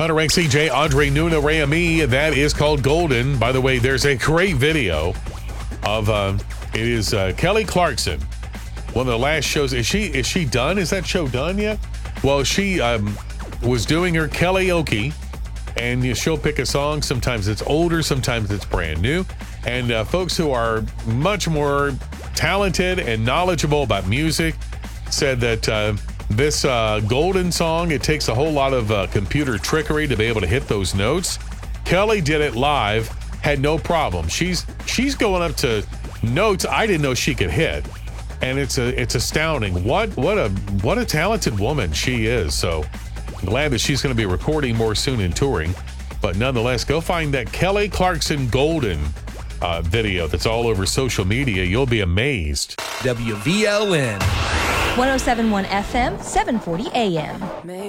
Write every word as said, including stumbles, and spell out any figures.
Hunter Rank, C J, Andre Nuna, Ray Me. That is called Golden. By the way, there's a great video of uh, it is uh, Kelly Clarkson. One of the last shows. Is she is she done? Is that show done yet? Well, she um, was doing her karaoke, and you know, she'll pick a song. Sometimes it's older, sometimes it's brand new. And uh, folks who are much more talented and knowledgeable about music said that uh, this uh, Golden song, it takes a whole lot of uh, computer trickery to be able to hit those notes. Kelly did it live, had no problem. She's she's going up to notes I didn't know she could hit, and it's a it's astounding. What what a what a talented woman she is. So glad that she's going to be recording more soon and touring. But nonetheless, go find that Kelly Clarkson Golden uh, video that's all over social media. You'll be amazed. W V L N one oh seven point one F M, seven forty A M.